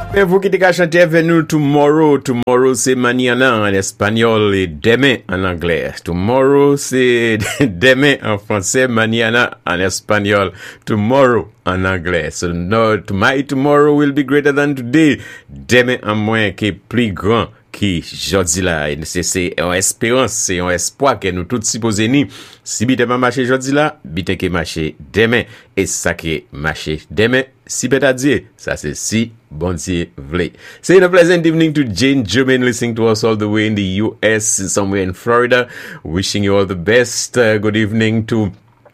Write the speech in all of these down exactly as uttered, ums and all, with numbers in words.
Mais vous qui t'es chanté avec nous tomorrow, tomorrow c'est mañana en espagnol et demain en anglais. Tomorrow c'est demain en français, mañana en espagnol, tomorrow en anglais. So no, my tomorrow will be greater than today. Demain en moins qui est plus grand qui jodi là. C'est c'est en espérance, c'est en espoir que nous tous supposés ni. Si bite pas marcher jodi là, bite que marcher demain et ça qui marcher demain. Si beta Dieu, ça c'est si bon Dieu vle. Say a pleasant evening to Jane German listening to us all the way in the U S, somewhere in Florida. Wishing you all the best. Uh, good evening to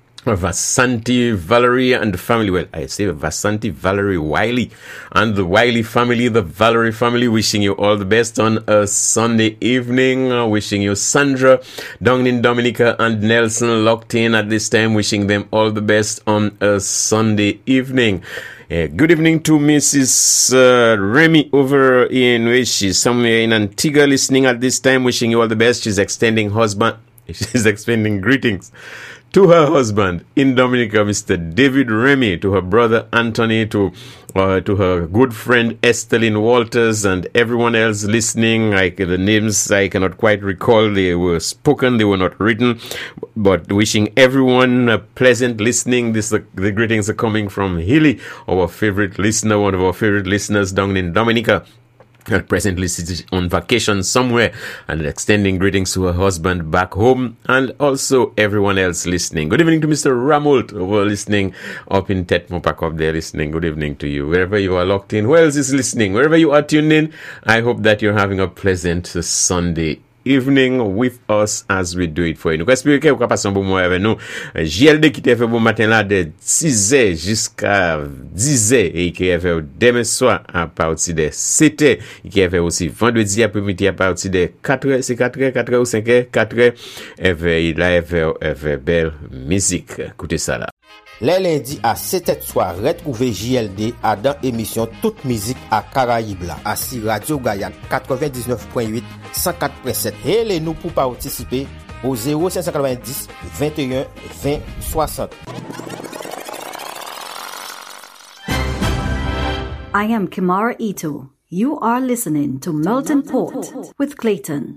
Vasanti, Valerie, and the family. Well, I say Vasanti, Valerie, Wiley, and the Wiley family, the Valerie family. Wishing you all the best on a Sunday evening. Uh, wishing you Sandra, down in Dominica, and Nelson locked in at this time. Wishing them all the best on a Sunday evening. Uh, good evening to Missus Uh, Remy over in which she's somewhere in Antigua listening at this time. Wishing you all the best. She's extending husband. She's extending greetings to her husband in Dominica, Mister David Remy, to her brother Anthony, to uh, to her good friend Esteline Walters, and everyone else listening. Like the names I cannot quite recall, they were spoken, they were not written, but wishing everyone a pleasant listening. This uh, the greetings are coming from Hilly, our favorite listener, one of our favorite listeners down in Dominica. Uh, presently on vacation somewhere, and extending greetings to her husband back home, and also everyone else listening. Good evening to Mister Ramoult over listening up in Tetmopak up there listening. Good evening to you wherever you are locked in. Who else is listening? Wherever you are tuned in, I hope that you're having a pleasant Sunday evening with us as we do it for you. Nous espérons que vous pouvez passer un bon moment avec nous. J L D qui t'a fait bon matin là de six heures jusqu'à dix heures et qui a fait demain soir à partir de sept heures et qui a fait aussi vendredi après-midi à partir de quatre heures, c'est quatre heures, quatre heures ou cinq heures, quatre heures, et là, avec belle musique. Écoutez ça là. Les lundis à sept heures soir, retrouvez J L D à dans émission Toute musique à Caraïbes là, à si Radio Gaillac quatre-vingt-dix-neuf point huit, cent quatre point sept. Et les nous pour participer au zéro cinq cent quatre-vingt-dix, vingt et un, vingt, soixante. I am Kimara Ito. You are listening to Melton Port with Clayton.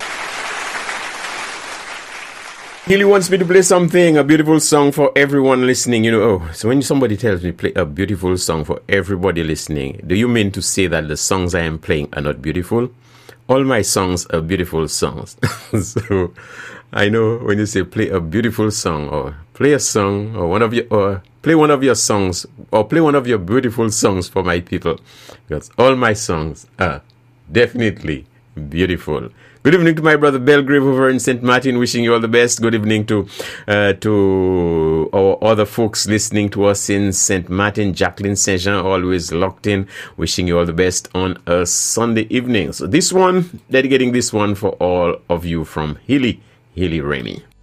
Hilly wants me to play something, a beautiful song for everyone listening. You know, oh, so when somebody tells me play a beautiful song for everybody listening, do you mean to say that the songs I am playing are not beautiful? All my songs are beautiful songs. So I know when you say play a beautiful song, or play a song, or one of your, or play one of your songs, or play one of your beautiful songs for my people, because all my songs are definitely beautiful. Good evening to my brother Belgrave over in Saint Martin, wishing you all the best. Good evening to uh, to our other folks listening to us in Saint Martin. Jacqueline Saint Jean, always locked in, wishing you all the best on a Sunday evening. So this one, dedicating this one for all of you from Hilly, Hilly Remy.